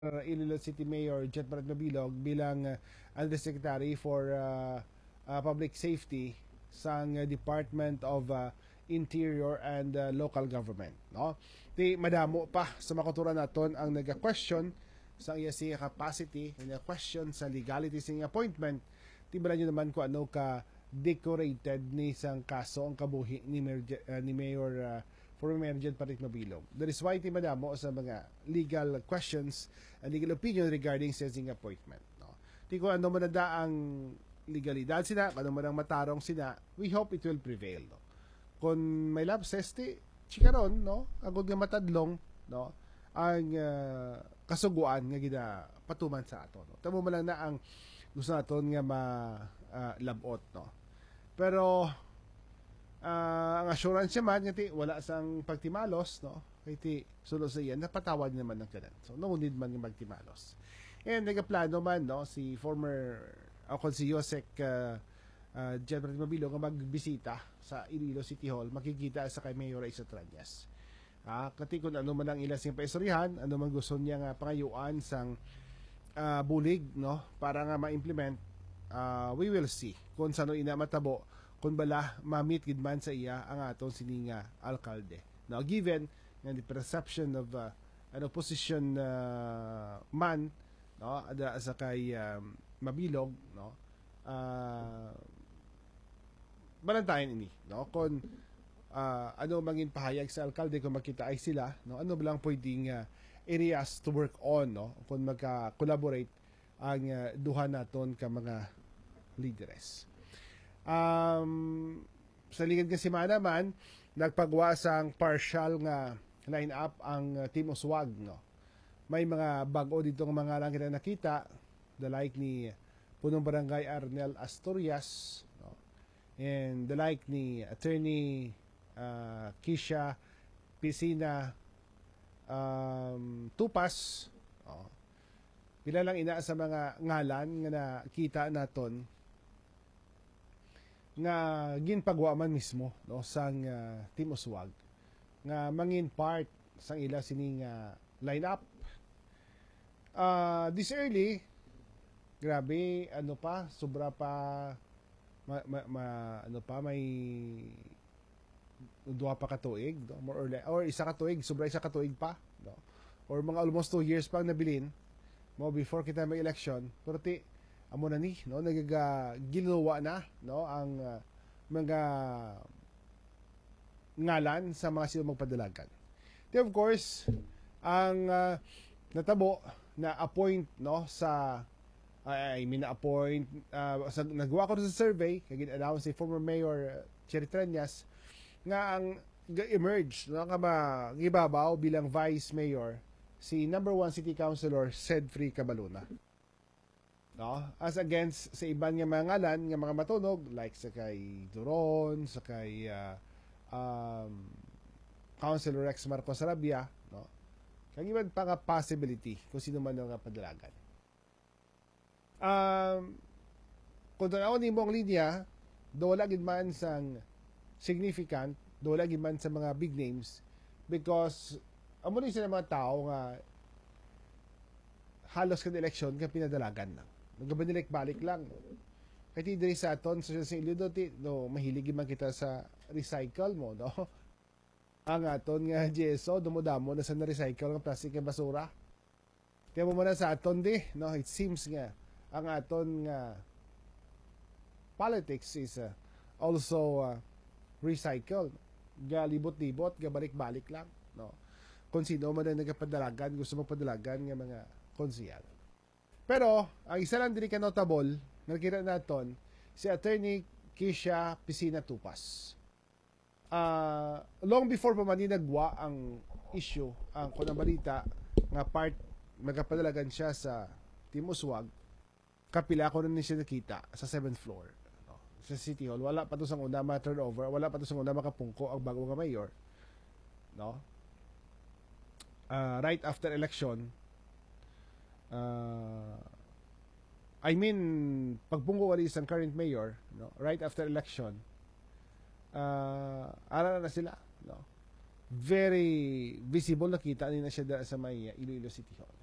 Iloilo City Mayor Jet Barat Mabilog bilang Undersecretary for Public Safety sa Department of Interior and Local Government, no? Di madamo pa sa makuturan naton ang naga-question sa iya siya capacity, naga-question sa legality sa appointment. Tibala nyo naman kung ano ka decorated ni isang kaso ang kabuhi ni Mayor former Mayor Jet Barat Mabilog. That is why ti madamo sa mga legal questions and legal opinion regarding sa sing appointment, no? Di ko ano man ang legalidad sila, ano man ang matarong sila, we hope it will prevail, no? Kung may lapses, chikaron, no? Agod nga matadlong, no? Ang kasuguan nga gina patuman sa ato, no? Tamo man lang na ang gusto naton nga labot, no? Pero ang assurance naman nga wala sang pagtimalos, no? Kay ti sulo sa iyan napatawad naman ng kanan. So no need man nga magtimalos. And nagaplano man, no, si former ako si Yosek General Mabilo nga magbisita sa Iloilo City Hall, makikita sa kay Mayor Isa Tranyas. Kati kung ano man ang ilas yung paistoryahan, ano man gusto niya nga pangayuan sang bulig, no, para nga ma-implement, we will see kung sano ina matabo kung bala ma-meet gid man sa iya ang atong sininga alkalde. Now given nga the perception of an opposition man, no, ada sa kay Mabilog, no, balantayan ini, no, kung ano mangin pahayag sa alkalde kung makita ay sila, no, ano ba lang pwedeng areas to work on, no, kung magka-collaborate ang duha naton ka mga leaders. Sa lingid nga semana man nagpagwa sang partial nga line up ang Team Uswag, no. May mga bag-o dito nga mga lang kita nakita, the like ni Punong Barangay Arnel Asturias, no, and the like ni Attorney Kisha Piscina Tupas, no. Pila lang ina sa mga ngalan nga nakita naton nga ginpagwa man mismo, no, sang Team Uswag nga mangin part sang ila sining lineup. This early, grabe, ano pa, sobra pa ano pa, may duha pa katuig, no? More or less, or isa katuig, sobra isa katuig pa, no? Or mga almost 2 years pang nabilin mo before kita may election, pero amo na ni, no, ginawa na, no, ang mga ngalan sa mga sino magpadalagan. Of course, ang natabo na appoint, no, sa appoint sa nagawa ko sa survey kay gin-announce si former Mayor Cherry Tranyas nga ang emerge, no, nga magibabaw bilang Vice Mayor si number 1 City Councilor Cedfrey Cabaluna, no, as against sa iban nga mga ngalan nga mga matunog like sa kay Duron, sa kay Councilor Rex Marcos Sarabia, no, kag iban pa nga possibility kung sino man nga padalagan. Kung tanaw ni mong linya, do wala gid man sang significant, do wala gid man sa mga big names, because amo ni sila mga tao nga halos kada eleksyon ka pinadalagan lang. Nagabalik-balik lang. Kaya ti diri sa aton sa Iloilo, no, mahilig man kita sa recycle mo, no. Ang aton nga GSO dumodamo na sa na-recycle nga plastic nga basura. Kaya mo na sa aton no, it seems nga ang aton nga politics is also recycle. Galibot-libot, gabalik-balik lang, no. Kung sino man na nagapadalagan, gusto magpadalagan nga mga konsihal. Pero ang isa lang diri ka notable nga nakita naton si Attorney Kisha Piscina Tupas. Long before pa man nagwa ang issue, ang kunang balita nga part magapadalagan siya sa Team Uswag, kapila ko rin siya nakita sa 7th floor, no, sa City Hall. Wala pa to sang una ma-turnover, wala pa to sang una makapungko ang bago nga mayor, no. Right after election, I mean pagpungko wali isang current mayor, no, right after election, ara na sila, no, very visible, nakita nila siya sa may Iloilo City Hall.